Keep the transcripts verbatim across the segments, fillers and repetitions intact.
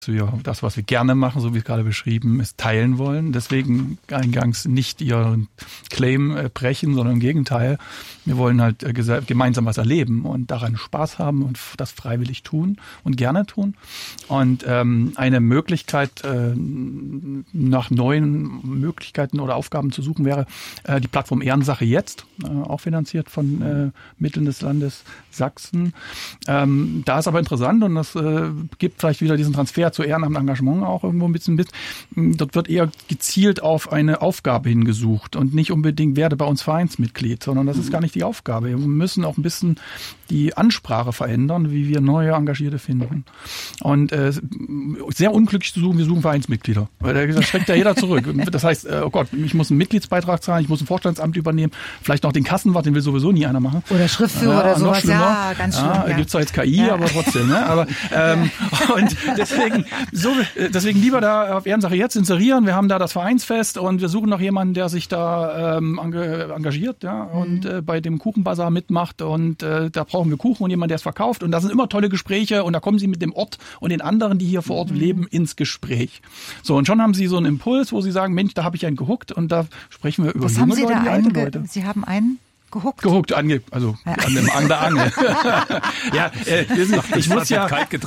wir das, was wir gerne machen, so wie es gerade beschrieben ist, teilen wollen. Deswegen eingangs nicht ihren Claim äh, brechen, sondern im Gegenteil. Wir wollen halt äh, gese- gemeinsam was erleben und daran Spaß haben und das freiwillig tun und gerne tun. Und ähm, eine Möglichkeit, äh, nach neuen Möglichkeiten oder Aufgaben zu suchen, wäre äh, die Plattform Ehrensache jetzt, äh, auch finanziert von äh, Mitteln des Landes Sachsen. Ähm, da ist aber interessant und das äh, gibt vielleicht wieder diesen Transfer zu Ehrenamt, Engagement auch irgendwo ein bisschen mit. Dort wird eher gezielt auf eine Aufgabe hingesucht und nicht unbedingt werde bei uns Vereinsmitglied, sondern das ist gar nicht die Aufgabe. Wir müssen auch ein bisschen die Ansprache verändern, wie wir neue Engagierte finden. Und äh, sehr unglücklich zu suchen, wir suchen Vereinsmitglieder. Weil da schreckt ja jeder zurück. Das heißt, äh, oh Gott, ich muss einen Mitgliedsbeitrag zahlen, ich muss ein Vorstandsamt übernehmen, vielleicht noch den Kassenwart, den will sowieso nie einer machen. Oder Schriftführer ja, oder sowas, ja, ganz schlimm. Ja, ja. Gibt zwar jetzt K I, ja. aber trotzdem. Ne? Aber ähm, und deswegen, so, deswegen lieber da auf Ehrensache jetzt inserieren. Wir haben da das Vereinsfest und wir suchen noch jemanden, der sich da ähm, engagiert, ja, und äh, bei dem Kuchenbazar mitmacht und äh, da brauchen wir Kuchen und jemand, der es verkauft und da sind immer tolle Gespräche und da kommen Sie mit dem Ort und den anderen, die hier vor Ort mhm. leben, ins Gespräch. So, und schon haben Sie so einen Impuls, wo Sie sagen, Mensch, da habe ich einen gehuckt und da sprechen wir über Was junge haben Sie Leute, da die alte einge- Leute. Sie haben einen Gehuckt? Gehuckt, ange, also ja. an, dem, an der Angel. ja, äh, wissen, ich muss ja,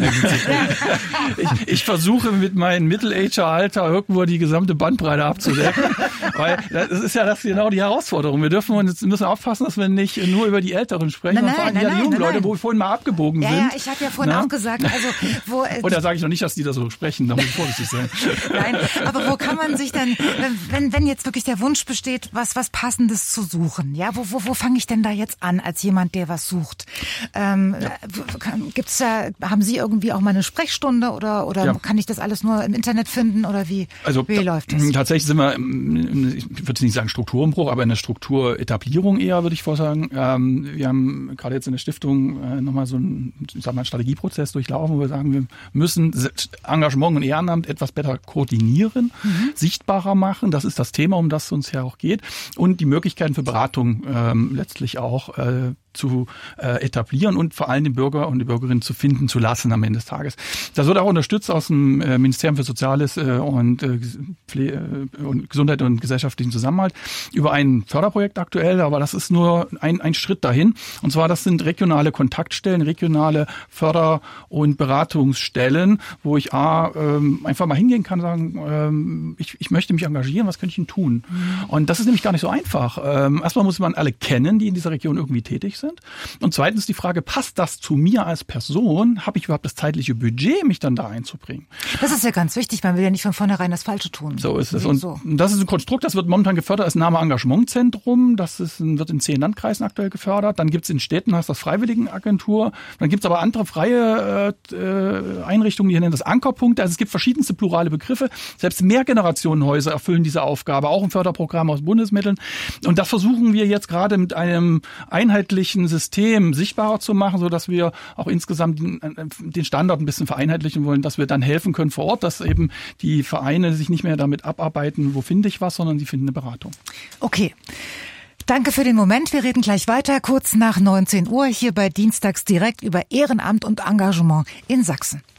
ich, ich versuche mit meinem Middle-Ager-Alter irgendwo die gesamte Bandbreite abzudecken, weil das ist ja das genau die Herausforderung. Wir dürfen uns müssen aufpassen, dass wir nicht nur über die Älteren sprechen, sondern vor allem ja die jungen Leute, wo wir vorhin mal abgebogen ja, sind. Ja, ich habe ja vorhin Na? auch gesagt, also wo. Äh, Und da sage ich noch nicht, dass die da so sprechen, da muss ich vorsichtig sein. Nein, aber wo kann man sich denn, wenn wenn jetzt wirklich der Wunsch besteht, was was Passendes zu suchen, ja, wo wo wo fange ich denn da jetzt an als jemand, der was sucht? Ähm, ja. Gibt's da, haben Sie irgendwie auch mal eine Sprechstunde oder oder ja. kann ich das alles nur im Internet finden oder wie, also, wie läuft das? Tatsächlich sind wir, ich würde nicht sagen Strukturumbruch, aber eine Strukturetablierung eher, würde ich vorsagen. Ähm, wir haben gerade jetzt in der Stiftung äh, nochmal so einen, ich sag mal, Strategieprozess durchlaufen, wo wir sagen, wir müssen Engagement und Ehrenamt etwas besser koordinieren, mhm. sichtbarer machen. Das ist das Thema, um das es uns ja auch geht. Und die Möglichkeiten für Beratung ähm, letztlich auch äh, zu äh, etablieren und vor allem den Bürger und die Bürgerinnen zu finden zu lassen am Ende des Tages. Das wird auch unterstützt aus dem äh, Ministerium für Soziales äh, und, äh, Pfle- äh, und Gesundheit und gesellschaftlichen Zusammenhalt über ein Förderprojekt aktuell, aber das ist nur ein, ein Schritt dahin. Und zwar, das sind regionale Kontaktstellen, regionale Förder- und Beratungsstellen, wo ich A, ähm, einfach mal hingehen kann und sagen, ähm, ich, ich möchte mich engagieren, was könnte ich denn tun? Mhm. Und das ist nämlich gar nicht so einfach. Ähm, erstmal muss man alle kennen, die in dieser Region irgendwie tätig sind. Und zweitens die Frage, passt das zu mir als Person? Habe ich überhaupt das zeitliche Budget, mich dann da einzubringen? Das ist ja ganz wichtig, man will ja nicht von vornherein das Falsche tun. So ist es. Und so. Das ist ein Konstrukt, das wird momentan gefördert als Name Engagementzentrum. Das ist, wird in zehn Landkreisen aktuell gefördert. Dann gibt es in Städten heißt das Freiwilligenagentur. Dann gibt es aber andere freie äh, Einrichtungen, die nennen das Ankerpunkte. Also es gibt verschiedenste plurale Begriffe. Selbst Mehrgenerationenhäuser erfüllen diese Aufgabe, auch im Förderprogramm aus Bundesmitteln. Und das versuchen wir jetzt gerade mit einem einheitlichen System sichtbarer zu machen, so dass wir auch insgesamt den Standard ein bisschen vereinheitlichen wollen, dass wir dann helfen können vor Ort, dass eben die Vereine sich nicht mehr damit abarbeiten, wo finde ich was, sondern sie finden eine Beratung. Okay. Danke für den Moment. Wir reden gleich weiter, kurz nach neunzehn Uhr hier bei Dienstags direkt über Ehrenamt und Engagement in Sachsen.